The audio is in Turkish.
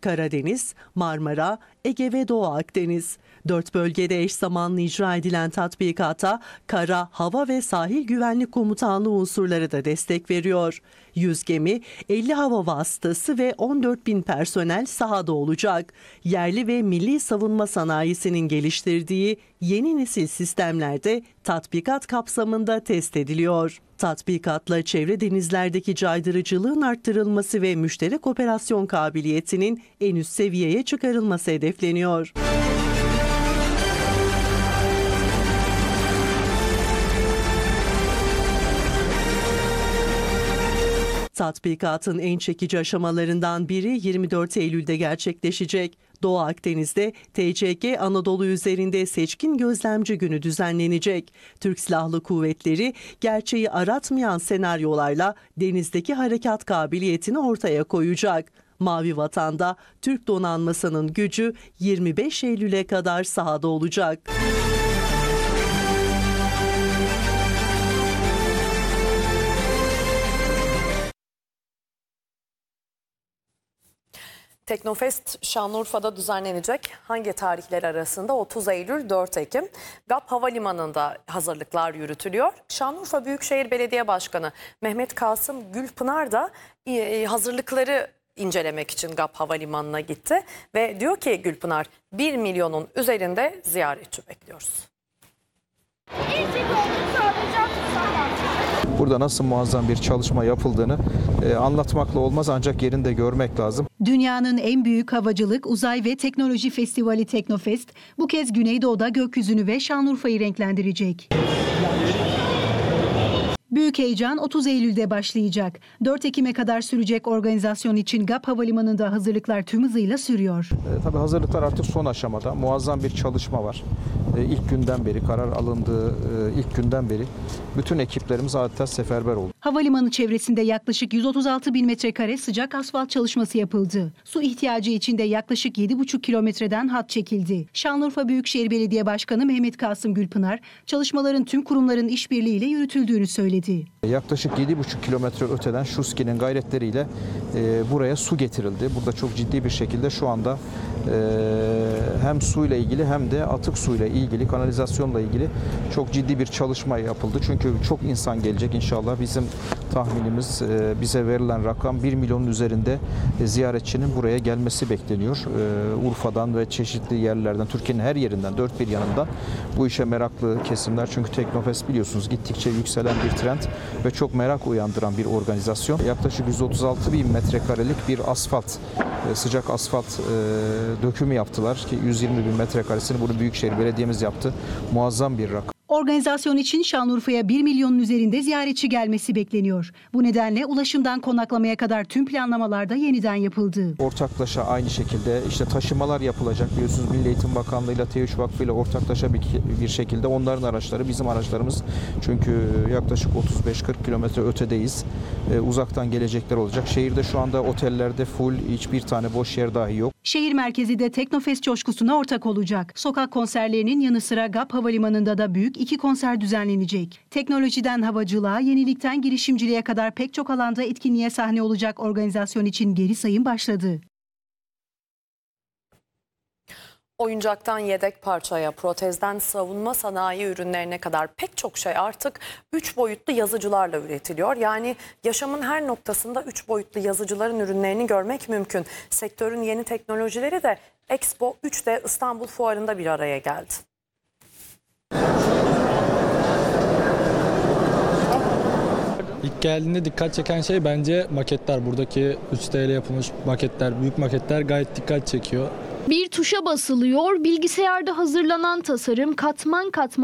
Karadeniz, Marmara, Ege ve Doğu Akdeniz. 4 bölgede eş zamanlı icra edilen tatbikata Kara, Hava ve Sahil Güvenlik Komutanlığı unsurları da destek veriyor. 100 gemi, 50 hava vasıtası ve 14.000 personel sahada olacak. Yerli ve milli savunma sanayisinin geliştirdiği yeni nesil sistemler de tatbikat kapsamında test ediliyor. Tatbikatla çevre denizlerdeki caydırıcılığın arttırılması ve müşterek operasyon kabiliyetinin en üst seviyeye çıkarılması hedefleniyor. Tatbikatın en çekici aşamalarından biri 24 Eylül'de gerçekleşecek. Doğu Akdeniz'de TCG Anadolu üzerinde seçkin gözlemci günü düzenlenecek. Türk Silahlı Kuvvetleri gerçeği aratmayan senaryolarla denizdeki harekat kabiliyetini ortaya koyacak. Mavi Vatan'da Türk donanmasının gücü 25 Eylül'e kadar sahada olacak. Teknofest Şanlıurfa'da düzenlenecek. Hangi tarihler arasında? 30 Eylül, 4 Ekim. GAP Havalimanı'nda hazırlıklar yürütülüyor. Şanlıurfa Büyükşehir Belediye Başkanı Mehmet Kasım Gülpınar da hazırlıkları incelemek için GAP Havalimanı'na gitti. Ve diyor ki Gülpınar, 1 milyonun üzerinde ziyaretçi bekliyoruz. Burada nasıl muazzam bir çalışma yapıldığını anlatmakla olmaz, ancak yerinde görmek lazım. Dünyanın en büyük havacılık, uzay ve teknoloji festivali Teknofest bu kez Güneydoğu'da gökyüzünü ve Şanlıurfa'yı renklendirecek. Büyük heyecan 30 Eylül'de başlayacak. 4 Ekim'e kadar sürecek organizasyon için GAP Havalimanı'nda hazırlıklar tüm hızıyla sürüyor. Tabii hazırlıklar artık son aşamada. Muazzam bir çalışma var. İlk günden beri, karar alındığı ilk günden beri bütün ekiplerimiz adeta seferber oldu. Havalimanı çevresinde yaklaşık 136 bin metrekare sıcak asfalt çalışması yapıldı. Su ihtiyacı için de yaklaşık 7,5 kilometreden hat çekildi. Şanlıurfa Büyükşehir Belediye Başkanı Mehmet Kasım Gülpınar, çalışmaların tüm kurumların işbirliğiyle yürütüldüğünü söyledi. Yaklaşık 7,5 kilometre öteden Şuski'nin gayretleriyle buraya su getirildi. Burada çok ciddi bir şekilde şu anda hem suyla ilgili hem de atık suyla ilgili, kanalizasyonla ilgili çok ciddi bir çalışma yapıldı. Çünkü çok insan gelecek inşallah. Bizim tahminimiz, bize verilen rakam 1 milyonun üzerinde ziyaretçinin buraya gelmesi bekleniyor. Urfa'dan ve çeşitli yerlerden, Türkiye'nin her yerinden, dört bir yanından bu işe meraklı kesimler. Çünkü Teknofest biliyorsunuz gittikçe yükselen bir trend ve çok merak uyandıran bir organizasyon. Yaklaşık 136 bin metrekarelik bir asfalt, sıcak asfalt dökümü yaptılar ki 120 bin metrekaresini bunu Büyükşehir Belediye'miz yaptı. Muazzam bir rakam. Organizasyon için Şanlıurfa'ya 1 milyonun üzerinde ziyaretçi gelmesi bekleniyor. Bu nedenle ulaşımdan konaklamaya kadar tüm planlamalar da yeniden yapıldı. Ortaklaşa aynı şekilde işte taşımalar yapılacak. Biliyorsunuz Milli Eğitim Bakanlığı ile T3 Vakfı ile ortaklaşa bir şekilde onların araçları, bizim araçlarımız, çünkü yaklaşık 35-40 kilometre ötedeyiz. Uzaktan gelecekler olacak. Şehirde şu anda otellerde full, hiçbir tane boş yer dahi yok. Şehir merkezi de Teknofest coşkusuna ortak olacak. Sokak konserlerinin yanı sıra GAP Havalimanı'nda da büyük 2 konser düzenlenecek. Teknolojiden havacılığa, yenilikten girişimciliğe kadar pek çok alanda etkinliğe sahne olacak organizasyon için geri sayım başladı. Oyuncaktan yedek parçaya, protezden savunma sanayi ürünlerine kadar pek çok şey artık 3 boyutlu yazıcılarla üretiliyor. Yani yaşamın her noktasında 3 boyutlu yazıcıların ürünlerini görmek mümkün. Sektörün yeni teknolojileri de Expo 3'te İstanbul Fuarı'nda bir araya geldi. İlk geldiğinde dikkat çeken şey bence maketler. Buradaki 3 TL yapılmış maketler, büyük maketler gayet dikkat çekiyor. Bir tuşa basılıyor, bilgisayarda hazırlanan tasarım katman katman